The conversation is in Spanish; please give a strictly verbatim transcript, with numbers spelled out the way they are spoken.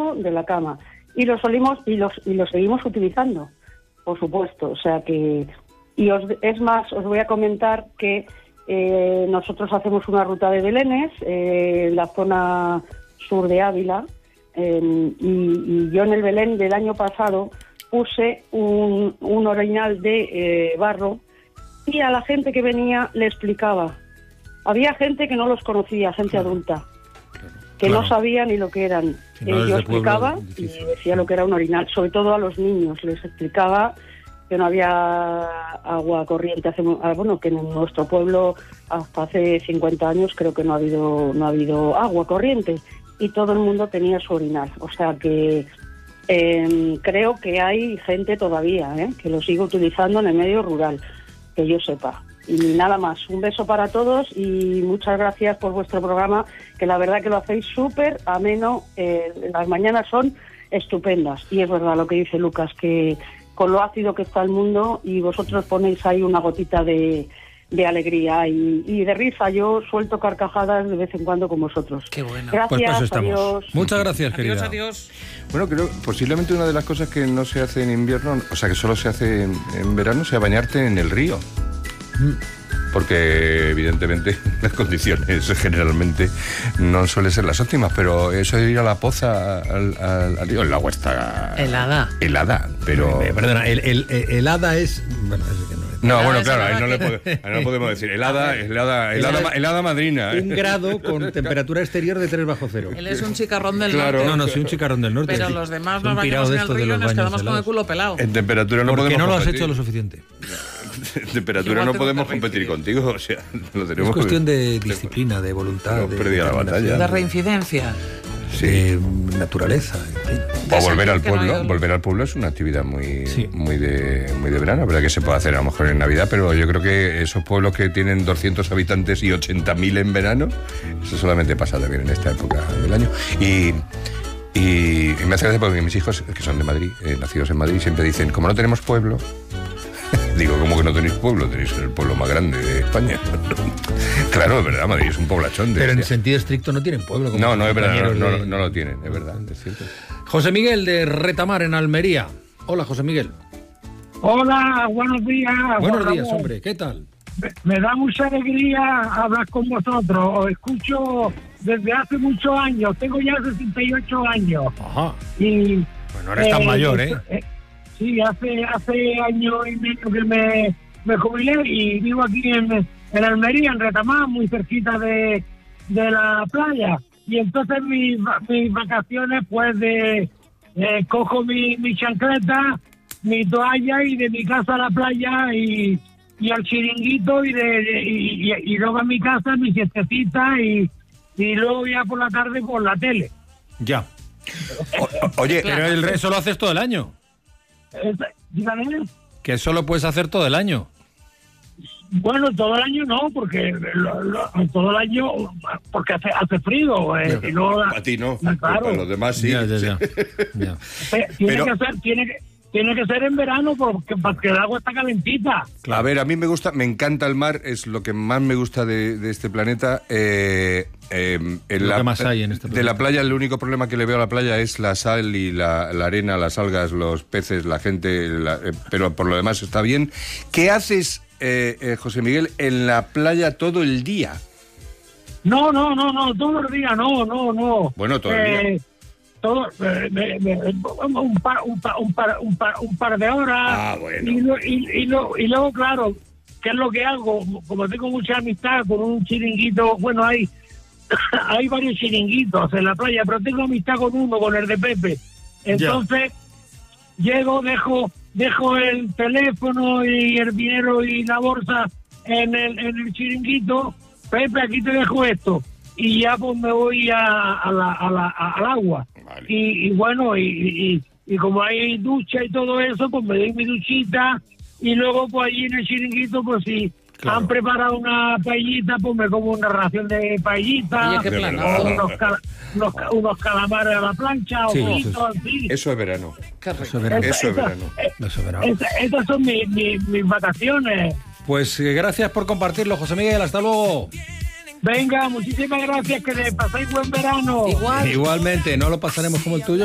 debajo de la cama. Y los solimos y los y los seguimos utilizando, por supuesto. O sea que y os, es más, os voy a comentar que eh, nosotros hacemos una ruta de belenes eh, en la zona sur de Ávila eh, y, y yo en el Belén del año pasado puse un, un orinal de eh, barro y a la gente que venía le explicaba. Había gente que no los conocía, gente claro. adulta. que claro. no sabía ni lo que eran. Si no eh, yo explicaba pueblo, y decía lo que era un orinal, sobre todo a los niños, les explicaba que no había agua corriente, hace, bueno, que en nuestro pueblo hasta hace cincuenta años creo que no ha habido no ha habido agua corriente y todo el mundo tenía su orinal, o sea que eh, creo que hay gente todavía eh, que lo sigue utilizando en el medio rural, que yo sepa. Y nada más, un beso para todos y muchas gracias por vuestro programa, que la verdad que lo hacéis súper ameno, eh, las mañanas son estupendas. Y es verdad lo que dice Lucas, que con lo ácido que está el mundo y vosotros ponéis ahí una gotita de, de alegría y, y de risa. Yo suelto carcajadas de vez en cuando con vosotros. Qué bueno. Gracias, pues para eso estamos. Adiós. Muchas gracias, querida. Adiós, adiós. Bueno, creo posiblemente una de las cosas que no se hace en invierno, o sea, que solo se hace en, en verano, sea bañarte en el río. Porque evidentemente las condiciones generalmente no suelen ser las óptimas, pero eso de ir a la poza al, al, al río, el agua está helada, helada, pero eh, perdona, el, el, el helada es bueno, es que no es. No, bueno, claro, ahí no, le pode, ahí no podemos decir helada, helada, helada, helada madrina. Un grado con temperatura exterior de tres bajo cero. Él es un chicarrón del claro. norte. No, no, soy un chicarrón del norte. Pero sí. los demás nos bañamos en el río y nos quedamos con el culo pelado. En temperatura no Porque podemos no lo has competir. hecho lo suficiente. En temperatura no podemos competir contigo, o sea, lo tenemos. Es cuestión de disciplina, de voluntad, no de perdí la batalla. De reincidencia. Sí, de naturaleza, en fin. O volver al pueblo, no volver al pueblo es una actividad muy, sí. muy de muy de verano, verdad que se puede hacer a lo mejor en Navidad, pero yo creo que esos pueblos que tienen doscientos habitantes y ochenta mil en verano, eso solamente pasa también en esta época del año. Y y, y me hace gracia porque mis hijos, que son de Madrid, eh, nacidos en Madrid, siempre dicen, como no tenemos pueblo. Digo, ¿cómo que no tenéis pueblo? Tenéis el pueblo más grande de España. Claro, es verdad, Madrid es un poblachón. De Pero en Asia. Sentido estricto no tienen pueblo. Como no, no es verdad, no, de... no, no lo tienen, es verdad, es cierto. José Miguel de Retamar, en Almería. Hola, José Miguel. Hola, buenos días. Buenos Juan días, Ramón. hombre, ¿qué tal? Me, me da mucha alegría hablar con vosotros. Os escucho desde hace muchos años. Tengo ya sesenta y ocho años. Ajá. Y, pues no eres tan eh, mayor, ¿eh? eh Sí, hace hace año y medio que me, me jubilé y vivo aquí en, en Almería, en Retamar, muy cerquita de, de la playa. Y entonces mis, mis vacaciones, pues, de eh, cojo mi, mi chancleta, mi toalla y de mi casa a la playa y, y al chiringuito y, de, de y, y, y luego a mi casa, mi siestecita y, y luego ya por la tarde por la tele. Ya. O, oye, pero el resto lo haces todo el año. Dígame. Que eso lo puedes hacer todo el año. Bueno, todo el año no, porque lo, lo, todo el año porque hace hace frío. Eh, no, y no, a ti no, claro. Para los demás sí. Ya, ya, ya. Ya. Tiene Pero, que ser, tiene que tiene que ser en verano porque, porque el agua está calentita. A ver, a mí me gusta, me encanta el mar, es lo que más me gusta de, de este planeta. Eh, eh, en lo la, que más hay en este planeta. De la playa, el único problema que le veo a la playa es la sal y la, la arena, las algas, los peces, la gente, la, eh, pero por lo demás está bien. ¿Qué haces, eh, eh, José Miguel, en la playa todo el día? No, no, no, no, todo el día, no, no, no. Bueno, todo el eh, día. Todo, eh, me, me, un, par, un, par, un, par, un, par, un par de horas. Ah, bueno. Y, lo, y, y, lo, y luego, claro, ¿qué es lo que hago? Como tengo mucha amistad con un chiringuito, bueno, hay, hay varios chiringuitos en la playa, pero tengo amistad con uno, con el de Pepe. Entonces, ya. llego, dejo dejo el teléfono y el dinero y la bolsa en el, en el chiringuito. Pepe, aquí te dejo esto. Y ya pues me voy a, a la, a la, a, al agua. Vale. Y, y bueno, y, y, y como hay ducha y todo eso, pues me doy mi duchita y luego pues allí en el chiringuito, pues si claro. han preparado una paellita, pues me como una ración de paellita, Oye, unos, cal, unos, unos calamares a la plancha, sí, ojitos, eso, así. Eso es verano. Eso es verano. Esa, eso es verano. Esa, eso es verano. Esa, esas son mis, mis, mis vacaciones. Pues eh, gracias por compartirlo, José Miguel, hasta luego. Venga, muchísimas gracias, que le paséis buen verano. Igual. Igualmente, no lo pasaremos como el tuyo.